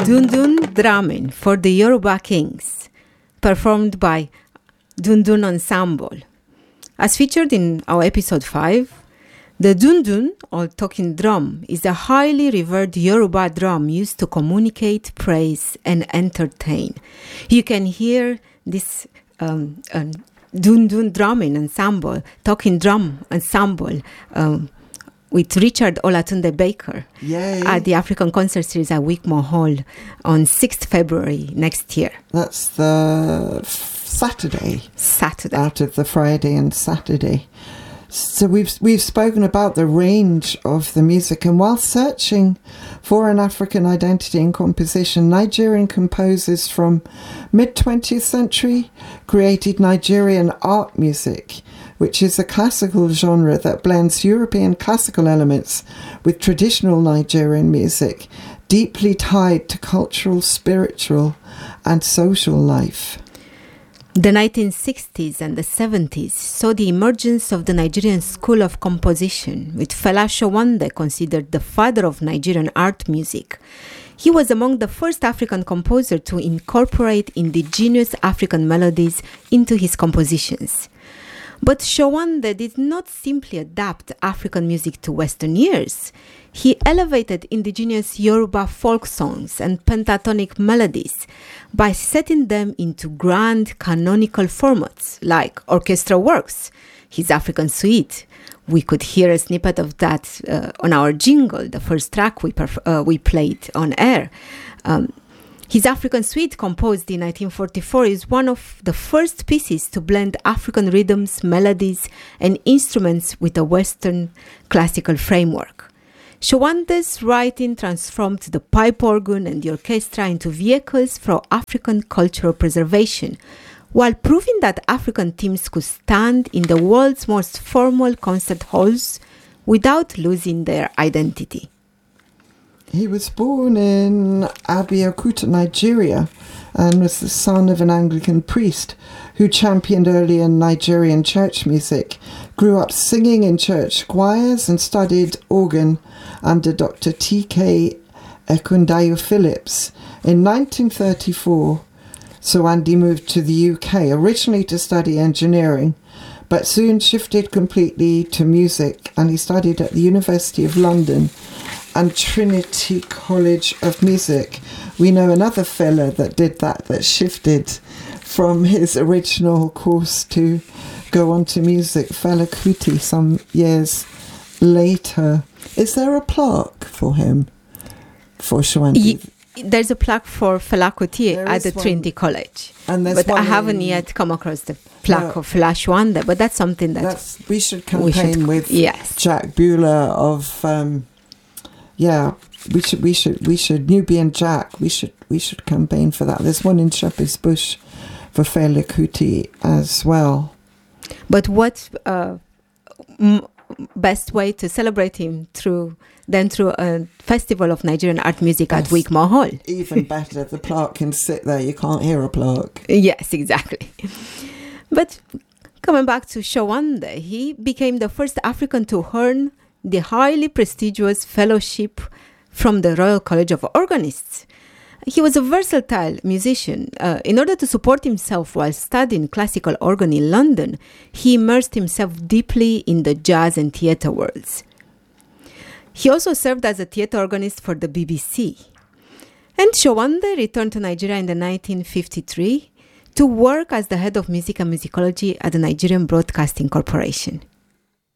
Dundun Drumming for the Yoruba Kings, performed by Dundun Ensemble. As featured in our episode 5, the dundun, or talking drum, is a highly revered Yoruba drum used to communicate, praise, and entertain. You can hear this dundun drumming ensemble, talking drum ensemble, with Richard Olatunde Baker. Yay. At the African Concert Series at Wigmore Hall on 6th February next year. That's the Saturday. Out of the Friday and Saturday. So we've spoken about the range of the music, and while searching for an African identity in composition, Nigerian composers from mid-20th century created Nigerian art music, which is a classical genre that blends European classical elements with traditional Nigerian music, deeply tied to cultural, spiritual, and social life. The 1960s and the 70s saw the emergence of the Nigerian School of Composition, with Fela Showande considered the father of Nigerian art music. He was among the first African composers to incorporate indigenous African melodies into his compositions. But Showande did not simply adapt African music to Western ears. He elevated indigenous Yoruba folk songs and pentatonic melodies by setting them into grand canonical formats like orchestral works, his African Suite. We could hear a snippet of that on our jingle, the first track we played on air. His African Suite, composed in 1944, is one of the first pieces to blend African rhythms, melodies, and instruments with a Western classical framework. Showande's writing transformed the pipe organ and the orchestra into vehicles for African cultural preservation, while proving that African themes could stand in the world's most formal concert halls without losing their identity. He was born in Abeokuta, Nigeria, and was the son of an Anglican priest who championed early Nigerian church music, grew up singing in church choirs, and studied organ under Dr. T.K. Ekundayo Phillips. In 1934, Showande moved to the UK, originally to study engineering, but soon shifted completely to music, and he studied at the University of London and Trinity College of Music. We know another fella that did that shifted from his original course to go on to music, Fela Kuti, some years later. Is there a plaque for him, for Showande? There's a plaque for Fela Kuti at the Trinity College. But I haven't yet come across the plaque of Fela Showande, but that's something that we should campaign with. Yes. Jack Bueller of... we should Nubian Jack. We should campaign for that. There's one in Shepherd's Bush for Fela Kuti as well. But what best way to celebrate him through a festival of Nigerian art music at Wigmore Hall? Even better, the plaque can sit there. You can't hear a plaque. Yes, exactly. But coming back to Showande, he became the first African to earn the highly prestigious fellowship from the Royal College of Organists. He was a versatile musician. In order to support himself while studying classical organ in London, he immersed himself deeply in the jazz and theatre worlds. He also served as a theatre organist for the BBC. And Showande returned to Nigeria in 1953 to work as the head of music and musicology at the Nigerian Broadcasting Corporation.